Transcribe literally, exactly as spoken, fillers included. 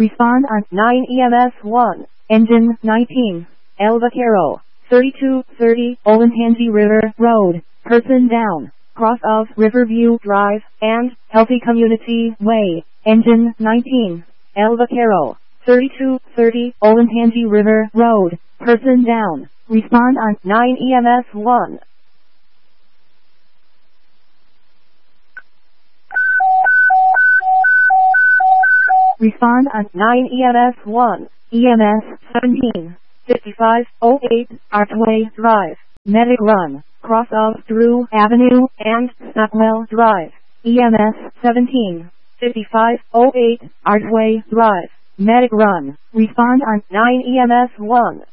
Respond on nine E M S one. Engine nineteen. El Vaquero. thirty-two thirty Olentangy River Road. Person down. Cross of Riverview Drive and Healthy Community Way. Engine nineteen. El Vaquero. thirty-two thirty Olentangy River Road. Person down. Respond on nine E M S one. Respond on nine E M S one. E M S seventeen. fifty-five oh eight Archway Drive. Medic Run. Cross of Drew Avenue and Stockwell Drive. E M S seventeen. fifty-five oh eight Archway Drive. Medic Run. Respond on nine E M S one.